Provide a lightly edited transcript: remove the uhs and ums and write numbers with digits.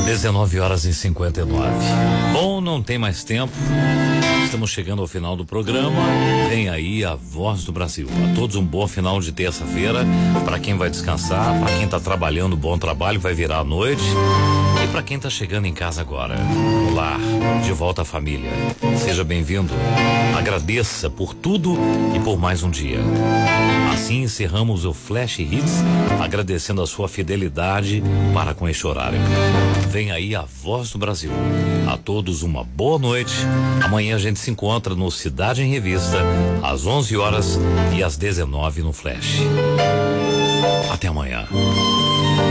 19h59. Bom, não tem mais tempo. Estamos chegando ao final do programa. Vem aí a Voz do Brasil. A todos um bom final de terça-feira. Para quem vai descansar, para quem tá trabalhando, bom trabalho, vai virar a noite. E para quem tá chegando em casa agora, olá, de volta à família. Seja bem-vindo. Agradeça por tudo e por mais um dia. Assim encerramos o Flash Hits, agradecendo a sua fidelidade para com este horário. Vem aí a Voz do Brasil. A todos uma boa noite. Amanhã a gente se encontra no Cidade em Revista, às 11 horas e às 19 no Flash. Até amanhã.